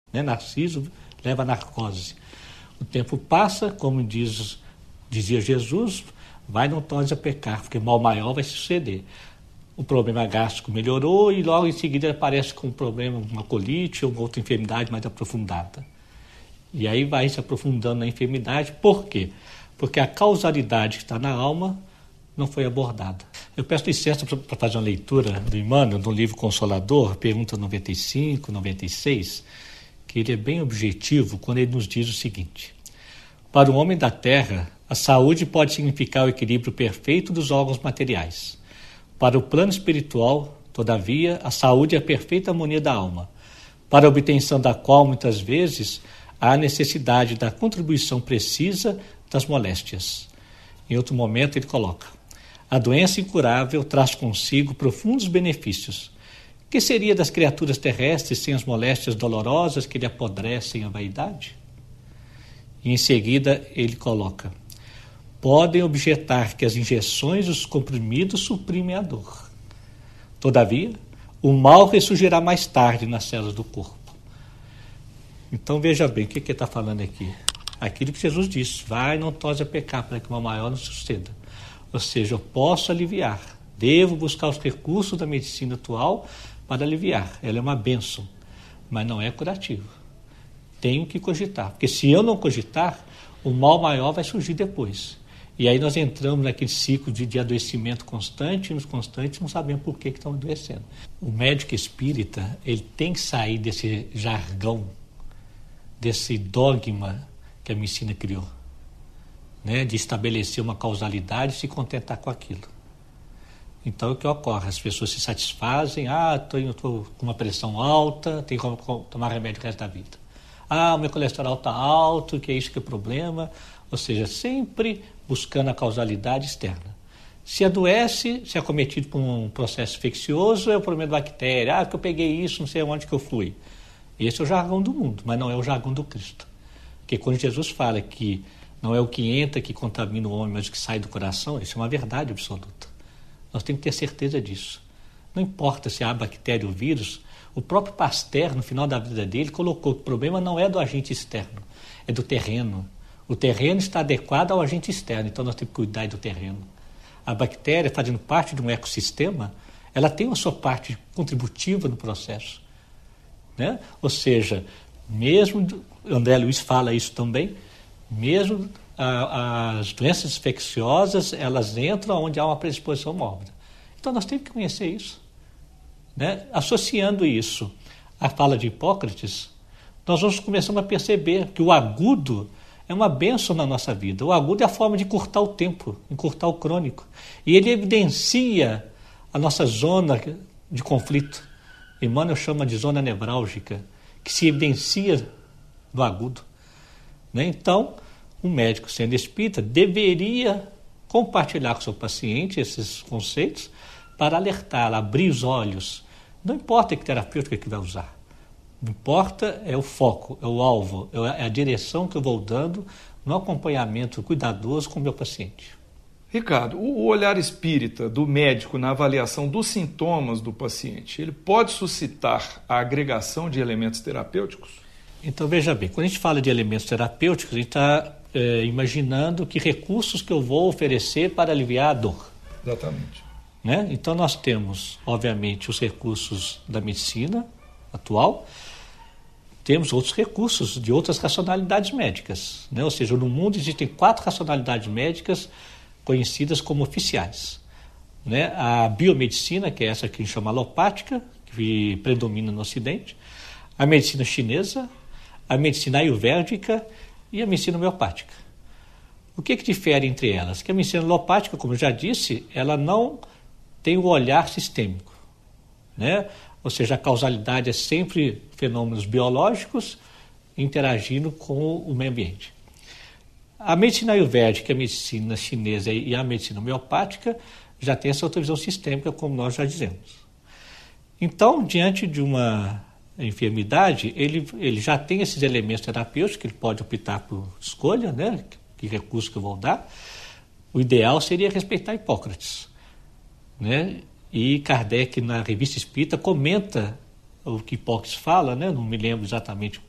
né? Narciso leva a narcose. O tempo passa, como dizia Jesus, vai, não tornes a pecar, porque mal maior vai suceder. O problema gástrico melhorou e logo em seguida aparece com um problema, uma colite ou outra enfermidade mais aprofundada. E aí vai se aprofundando na enfermidade. Por quê? Porque a causalidade que está na alma não foi abordada. Eu peço licença para fazer uma leitura do Emmanuel, no livro Consolador, pergunta 95, 96, que ele é bem objetivo quando ele nos diz o seguinte: para o homem da terra, a saúde pode significar o equilíbrio perfeito dos órgãos materiais. Para o plano espiritual, todavia, a saúde é a perfeita harmonia da alma, para a obtenção da qual, muitas vezes, há necessidade da contribuição precisa das moléstias. Em outro momento, ele coloca: a doença incurável traz consigo profundos benefícios. Que seria das criaturas terrestres sem as moléstias dolorosas que lhe apodrecem a vaidade? E em seguida, ele coloca: podem objetar que as injeções e os comprimidos suprimem a dor. Todavia, o mal ressurgirá mais tarde nas células do corpo. Então veja bem, o que ele está falando aqui? Aquilo que Jesus disse: vai, não tornes a pecar, para que o mal maior não suceda. Ou seja, eu posso aliviar, devo buscar os recursos da medicina atual para aliviar. Ela é uma bênção, mas não é curativo. Tenho que cogitar, porque se eu não cogitar, o mal maior vai surgir depois. E aí nós entramos naquele ciclo de adoecimento constante, e nos constantes não sabemos por que estão adoecendo. O médico espírita, ele tem que sair desse jargão, desse dogma que a medicina criou, né? De estabelecer uma causalidade e se contentar com aquilo. Então o que ocorre? As pessoas se satisfazem: estou com uma pressão alta, tenho que tomar remédio o resto da vida. O meu colesterol está alto, que é isso que é o problema. Ou seja, sempre buscando a causalidade externa. Se adoece, se é acometido por um processo infeccioso, é o problema da bactéria. Que eu peguei isso, não sei onde que eu fui. Esse é o jargão do mundo, mas não é o jargão do Cristo. Porque quando Jesus fala que não é o que entra que contamina o homem, mas o que sai do coração, isso é uma verdade absoluta. Nós temos que ter certeza disso. Não importa se há bactéria ou vírus, o próprio Pasteur, no final da vida dele, colocou que o problema não é do agente externo, é do terreno. O terreno está adequado ao agente externo, então nós temos que cuidar do terreno. A bactéria, fazendo parte de um ecossistema, ela tem a sua parte contributiva no processo, né? Ou seja, mesmo, André Luiz fala isso também, mesmo as doenças infecciosas, elas entram onde há uma predisposição mórbida. Então nós temos que conhecer isso, né? Associando isso à fala de Hipócrates, nós vamos começando a perceber que o agudo é uma bênção na nossa vida. O agudo é a forma de encurtar o tempo, encurtar o crônico. E ele evidencia a nossa zona de conflito. Emmanuel chama de zona nevrálgica, que se evidencia no agudo, né? Então, um médico sendo espírita deveria compartilhar com o seu paciente esses conceitos para alertá-lo, abrir os olhos. Não importa que terapêutica que vai usar. O que importa é o foco, é o alvo, é a direção que eu vou dando no acompanhamento cuidadoso com o meu paciente. Ricardo, o olhar espírita do médico na avaliação dos sintomas do paciente, ele pode suscitar a agregação de elementos terapêuticos? Então, veja bem, quando a gente fala de elementos terapêuticos, a gente está imaginando que recursos que eu vou oferecer para aliviar a dor. Exatamente. Né? Então, nós temos, obviamente, os recursos da medicina atual, temos outros recursos de outras racionalidades médicas, né? Ou seja, no mundo existem 4 racionalidades médicas conhecidas como oficiais, né? A biomedicina, que é essa que a gente chama alopática, que predomina no Ocidente, a medicina chinesa, a medicina ayurvédica e a medicina homeopática. O que difere entre elas? Que a medicina alopática, como eu já disse, ela não tem o olhar sistêmico, né? Ou seja, a causalidade é sempre fenômenos biológicos interagindo com o meio ambiente. A medicina ayurvédica, a medicina chinesa e a medicina homeopática já tem essa outra visão sistêmica, como nós já dizemos. Então, diante de uma enfermidade, ele já tem esses elementos terapêuticos que ele pode optar por escolha, né? Que recurso que eu vou dar. O ideal seria respeitar Hipócrates, né? E Kardec, na Revista Espírita, comenta o que Hipócrates fala, né? Não me lembro exatamente